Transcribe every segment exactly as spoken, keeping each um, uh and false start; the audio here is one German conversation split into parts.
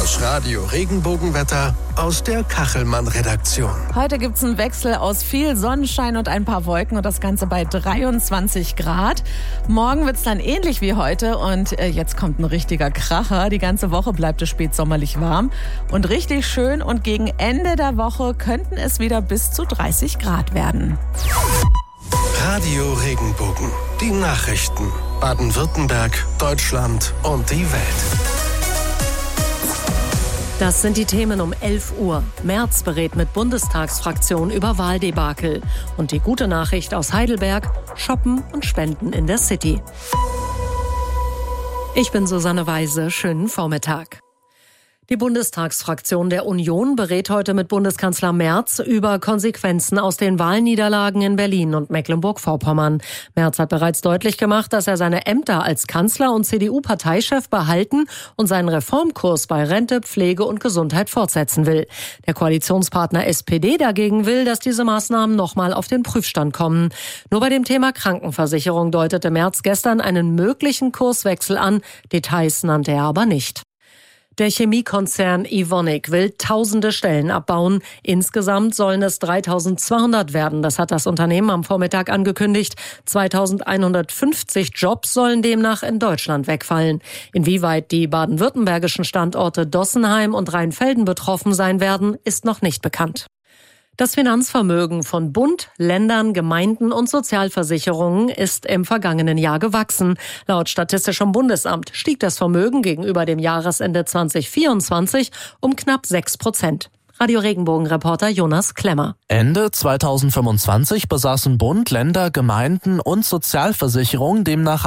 Das Radio Regenbogenwetter aus der Kachelmann-Redaktion. Heute gibt es einen Wechsel aus viel Sonnenschein und ein paar Wolken und das Ganze bei dreiundzwanzig Grad. Morgen wird es dann ähnlich wie heute und äh, jetzt kommt ein richtiger Kracher. Die ganze Woche bleibt es spätsommerlich warm und richtig schön und gegen Ende der Woche könnten es wieder bis zu dreißig Grad werden. Radio Regenbogen, die Nachrichten. Baden-Württemberg, Deutschland und die Welt. Das sind die Themen um elf Uhr. Merz berät mit Bundestagsfraktion über Wahldebakel. Und die gute Nachricht aus Heidelberg: Shoppen und Spenden in der City. Ich bin Susanne Weise. Schönen Vormittag. Die Bundestagsfraktion der Union berät heute mit Bundeskanzler Merz über Konsequenzen aus den Wahlniederlagen in Berlin und Mecklenburg-Vorpommern. Merz hat bereits deutlich gemacht, dass er seine Ämter als Kanzler und C D U-Parteichef behalten und seinen Reformkurs bei Rente, Pflege und Gesundheit fortsetzen will. Der Koalitionspartner S P D dagegen will, dass diese Maßnahmen nochmal auf den Prüfstand kommen. Nur bei dem Thema Krankenversicherung deutete Merz gestern einen möglichen Kurswechsel an. Details nannte er aber nicht. Der Chemiekonzern Evonik will tausende Stellen abbauen. Insgesamt sollen es dreitausendzweihundert werden. Das hat das Unternehmen am Vormittag angekündigt. zweitausendeinhundertfünfzig Jobs sollen demnach in Deutschland wegfallen. Inwieweit die baden-württembergischen Standorte Dossenheim und Rheinfelden betroffen sein werden, ist noch nicht bekannt. Das Finanzvermögen von Bund, Ländern, Gemeinden und Sozialversicherungen ist im vergangenen Jahr gewachsen. Laut Statistischem Bundesamt stieg das Vermögen gegenüber dem Jahresende zweitausendvierundzwanzig um knapp sechs Prozent. Radio Regenbogen-Reporter Jonas Klemmer. Ende zweitausendfünfundzwanzig besaßen Bund, Länder, Gemeinden und Sozialversicherungen demnach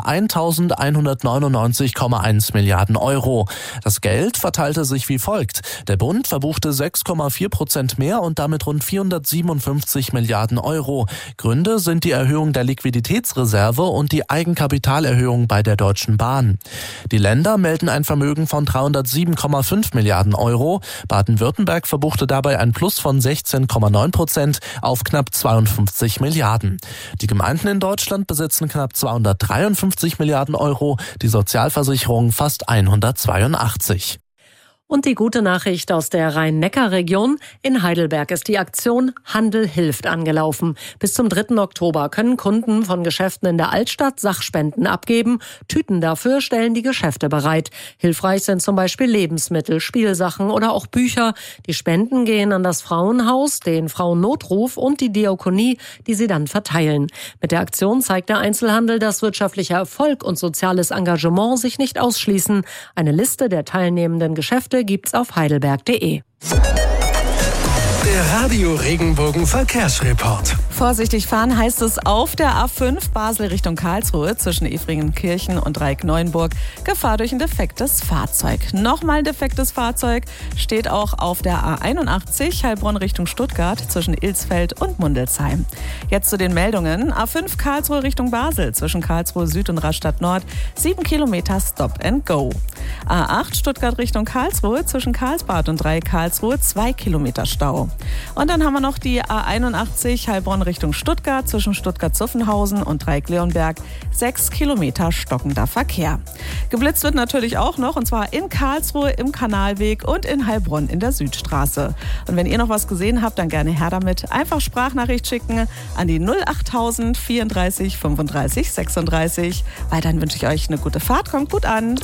eintausendeinhundertneunundneunzig Komma eins Milliarden Euro. Das Geld verteilte sich wie folgt. Der Bund verbuchte sechs Komma vier Prozent mehr und damit rund vierhundertsiebenundfünfzig Milliarden Euro. Gründe sind die Erhöhung der Liquiditätsreserve und die Eigenkapitalerhöhung bei der Deutschen Bahn. Die Länder melden ein Vermögen von dreihundertsieben Komma fünf Milliarden Euro. Baden-Württemberg verbuchte dabei ein Plus von sechzehn Komma neun Prozent auf knapp zweiundfünfzig Milliarden. Die Gemeinden in Deutschland besitzen knapp zweihundertdreiundfünfzig Milliarden Euro, die Sozialversicherung fast hundertzweiundachtzig. Und die gute Nachricht aus der Rhein-Neckar-Region: In Heidelberg ist die Aktion Handel hilft angelaufen. Bis zum dritten Oktober können Kunden von Geschäften in der Altstadt Sachspenden abgeben. Tüten dafür stellen die Geschäfte bereit. Hilfreich sind zum Beispiel Lebensmittel, Spielsachen oder auch Bücher. Die Spenden gehen an das Frauenhaus, den Frauennotruf und die Diakonie, die sie dann verteilen. Mit der Aktion zeigt der Einzelhandel, dass wirtschaftlicher Erfolg und soziales Engagement sich nicht ausschließen. Eine Liste der teilnehmenden Geschäfte gibt's auf heidelberg punkt de. Der Radio Regenbogen Verkehrsreport. Vorsichtig fahren heißt es auf der A fünf Basel Richtung Karlsruhe zwischen Efringenkirchen und Dreieck-Neuenburg. Gefahr durch ein defektes Fahrzeug. Nochmal ein defektes Fahrzeug steht auch auf der A einundachtzig Heilbronn Richtung Stuttgart zwischen Ilsfeld und Mundelsheim. Jetzt zu den Meldungen. A fünf Karlsruhe Richtung Basel zwischen Karlsruhe Süd und Rastatt Nord. sieben Kilometer Stop and Go. A acht Stuttgart Richtung Karlsruhe zwischen Karlsbad und Dreieck Karlsruhe. zwei Kilometer Stau. Und dann haben wir noch die A einundachtzig Heilbronn Richtung Stuttgart zwischen Stuttgart-Zuffenhausen und Dreieck-Leonberg. sechs Kilometer stockender Verkehr. Geblitzt wird natürlich auch noch, und zwar in Karlsruhe im Kanalweg und in Heilbronn in der Südstraße. Und wenn ihr noch was gesehen habt, dann gerne her damit. Einfach Sprachnachricht schicken an die null achttausend vierunddreißig fünfunddreißig sechsunddreißig. Weiterhin wünsche ich euch eine gute Fahrt. Kommt gut an.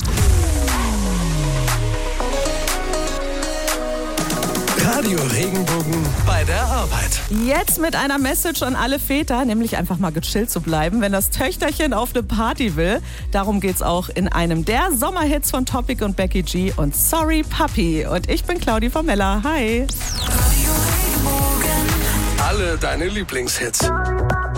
Radio Regenbogen bei der Arbeit. Jetzt mit einer Message an alle Väter, nämlich einfach mal gechillt zu bleiben, wenn das Töchterchen auf eine Party will. Darum geht's auch in einem der Sommerhits von Topic und Becky G und Sorry Puppy. Und ich bin Claudi Formella. Hi. Alle deine Lieblingshits.